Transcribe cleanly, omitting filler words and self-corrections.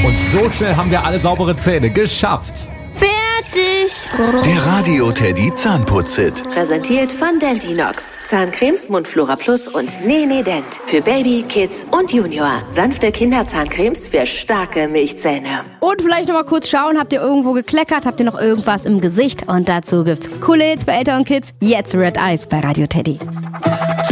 Und so schnell haben wir alle saubere Zähne geschafft. Fertig. Der Radio Teddy Zahnputz-Hit. Präsentiert von Dentinox. Zahncremes, Mundflora Plus und Nene Dent. Für Baby, Kids und Junior. Sanfte Kinderzahncremes für starke Milchzähne. Und vielleicht noch mal kurz schauen, habt ihr irgendwo gekleckert? Habt ihr noch irgendwas im Gesicht? Und dazu gibt's coole Hits für Eltern und Kids. Jetzt Red Eyes bei Radio Teddy.